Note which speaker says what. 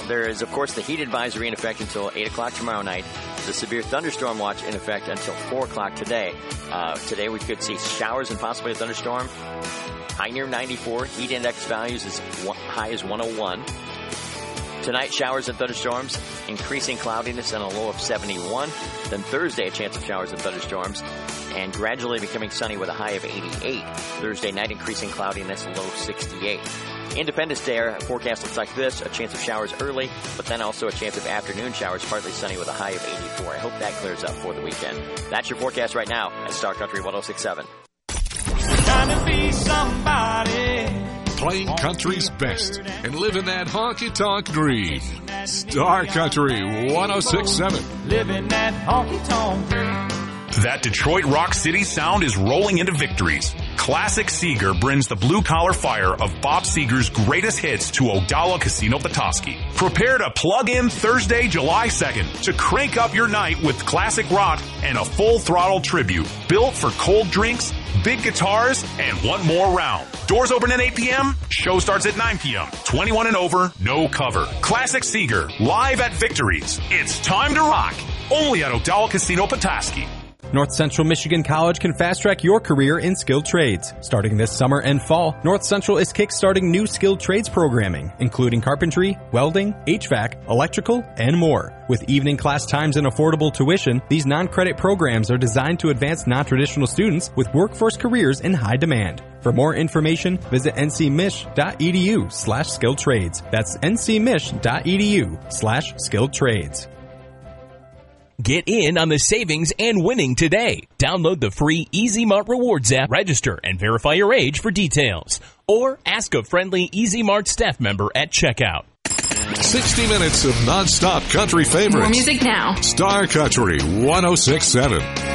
Speaker 1: There is, of course, the heat advisory in effect until 8 o'clock tomorrow night. The severe thunderstorm watch in effect until 4 o'clock today. Today we could see showers and possibly a thunderstorm. High near 94. Heat index values as high as 101. Tonight, showers and thunderstorms, increasing cloudiness and a low of 71. Then Thursday, a chance of showers and thunderstorms, and gradually becoming sunny with a high of 88. Thursday night, increasing cloudiness, low 68. Independence Day forecast looks like this. A chance of showers early, but then also a chance of afternoon showers, partly sunny with a high of 84. I hope that clears up for the weekend. That's your forecast right now at Star Country 106.7.
Speaker 2: Trying to be somebody.
Speaker 3: Playing country's best and living that honky-tonk dream. Star Country 106.7.
Speaker 2: Living that honky-tonk dream.
Speaker 4: That Detroit Rock City sound is rolling into victories. Classic Seeger brings the blue-collar fire of Bob Seger's greatest hits to Odawa Casino Petoskey. Prepare to plug in Thursday, July 2nd to crank up your night with classic rock and a full-throttle tribute built for cold drinks, big guitars, and one more round. Doors open at 8 p.m. Show starts at 9 p.m. 21 and over, no cover. Classic Seeger, live at Victories. It's time to rock. Only at Odawa Casino Petoskey.
Speaker 5: North Central Michigan College can fast-track your career in skilled trades. Starting this summer and fall, North Central is kick-starting new skilled trades programming, including carpentry, welding, HVAC, electrical, and more. With evening class times and affordable tuition, these non-credit programs are designed to advance non-traditional students with workforce careers in high demand. For more information, visit ncmich.edu/skilled trades. That's ncmich.edu/skilled trades.
Speaker 6: Get in on the savings and winning today. Download the free Easy Mart Rewards app, register, and verify your age for details. Or ask a friendly Easy Mart staff member at checkout.
Speaker 3: 60 minutes of non-stop country favorites.
Speaker 7: More music now.
Speaker 3: Star Country 106.7.